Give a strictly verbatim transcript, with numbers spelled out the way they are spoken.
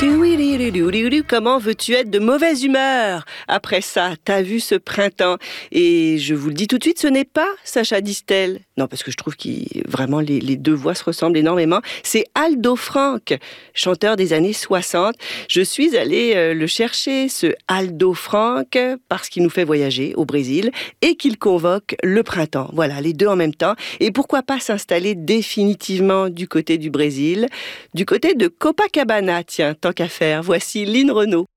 Comment veux-tu être de mauvaise humeur après ça? T'as vu ce printemps? Et je vous le dis tout de suite, ce n'est pas Sacha Distel. Non, parce que je trouve que vraiment les, les deux voix se ressemblent énormément. C'est Aldo Franck, chanteur des années soixante. Je suis allée euh, le chercher, ce Aldo Franck, parce qu'il nous fait voyager au Brésil et qu'il convoque le printemps. Voilà, les deux en même temps. Et pourquoi pas s'installer définitivement du côté du Brésil, du côté de Copacabana, tiens, tant qu'à faire. Voici Lynn Renaud.